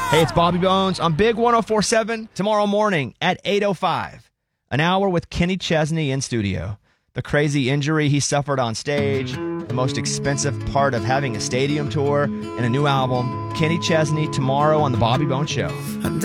Hey, it's Bobby Bones on Big 104.7 tomorrow morning at 8:05. An hour with Kenny Chesney in studio. The crazy injury he suffered on stage, the most expensive part of having a stadium tour, and a new album. Kenny Chesney tomorrow on The Bobby Bones Show.